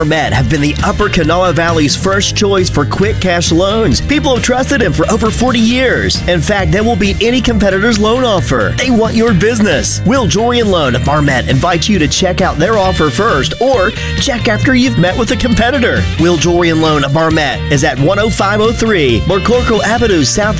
Met have been the Upper Kanawha Valley's first choice for quick cash loans. People have trusted them for over 40 years. In fact, they will beat any competitor's loan offer. They want your business. Will Jewelry and Loan of Marmet invites you to check out their offer first or check after you've met with a competitor. Will Jewelry and Loan of Marmet is at 10503 McCorkle Avenue South